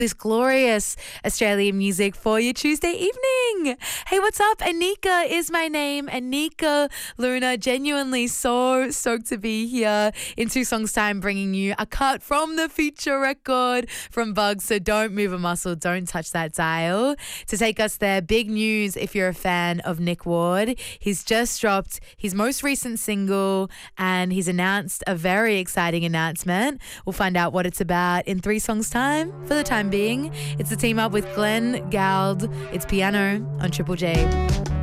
this glorious Australian music for your Tuesday evening. Hey, what's up? Anika is my name. Anika Luna. Genuinely so stoked to be here in 2 songs' time, bringing you a cut from the feature record from Bugs. So don't move a muscle. Don't touch that dial. To take us there, big news if you're a fan of Nick Ward. He's just dropped his most recent single and he's announced a very exciting announcement. We'll find out what it's about in 3 songs' time. For the time being, it's a team up with Glenn Gould. It's Piano on Triple J.